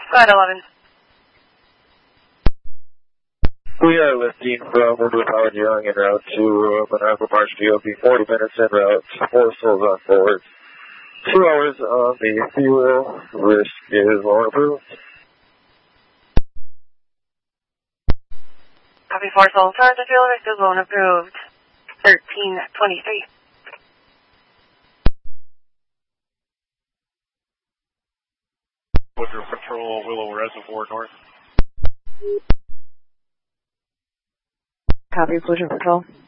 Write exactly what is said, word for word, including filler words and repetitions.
Go ahead, eleven. We are lifting from Woodwood Howard Young en route to uh, Monaco Marsh G O P, forty minutes en route, four souls on board. Two hours on the fuel, risk is loan approved. Copy four souls, charge the fuel, risk is loan approved. thirteen twenty-three. Woodruff Patrol, Willow Reservoir North. Copy, Woodruff Patrol.